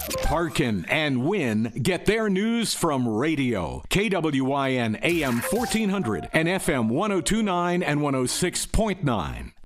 Parkin and Wynn get their news from radio. KWYN AM 1400 and FM 1029 and 106.9.